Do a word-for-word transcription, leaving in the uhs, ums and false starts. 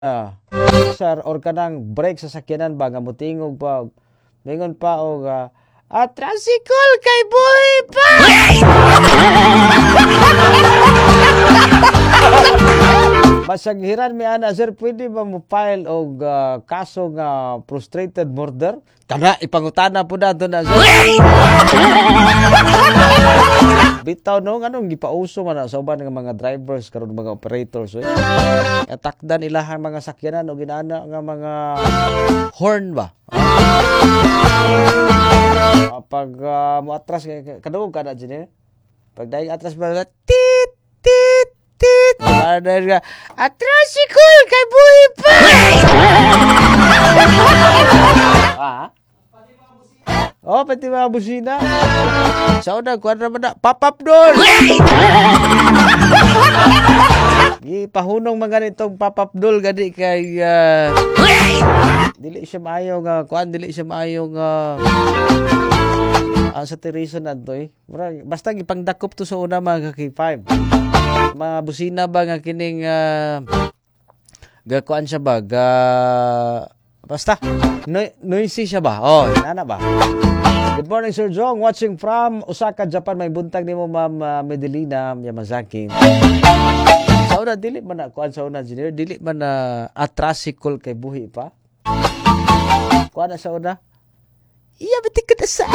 Ah, sir, or kanang break sa sakyanan ba nga mutingog pa mingon pa og uh, ah, tricycle kay boy pa. Masaghiran mi ana sir, pwede ba mo file og uh, kaso nga frustrated murder? Kana ipangutana po nato na sir. Bitaw no nganong gipauso man sa uban nga mga drivers karon mga operators eh. Atakdan ilahang mga sakyanan o ginana nga mga horn ba. Uh, pag uh, mo atras kadungog kana dinhi. Pag daig atras ba tit tit tit. Ada nga atrasikul kay buhi pa. Ah. Oh, pati mga busina. Sa una, kuwan naman na, pop-up doon! Ipahunong mga nitong pop-up doll, gani kay, uh, dili siya maayo nga, kuwan, dili siya maayo nga, ang sa terison na to eh. Basta ipangdakop to sa una mga K five. Mga busina ba nga kining, uh, ga kuwan siya ba, ga, basta, no, noisy siya ba? Oh, nana ba? Good morning, Sir Jong. Watching from Osaka, Japan. May buntag ni mo, Ma'am uh, Medelina Yamazaki. Sa una, dili man na, kuan sa una, engineer, dili man na atrasikol kay buhi pa. Kuan na sa una? Iya, batik ka na sa